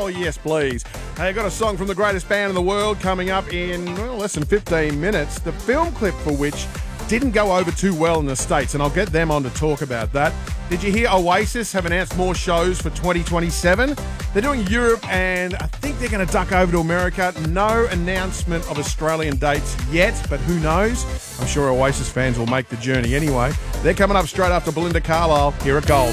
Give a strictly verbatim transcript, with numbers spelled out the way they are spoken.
yes, please. Hey, I got a song from the greatest band in the world coming up in, well, less than fifteen minutes. The film clip for which didn't go over too well in the States, and I'll get them on to talk about that. Did you hear Oasis have announced more shows for twenty twenty-seven? They're doing Europe, and I think they're going to duck over to America. No announcement of Australian dates yet, but who knows? I'm sure Oasis fans will make the journey anyway. They're coming up straight after Belinda Carlisle here at Gold.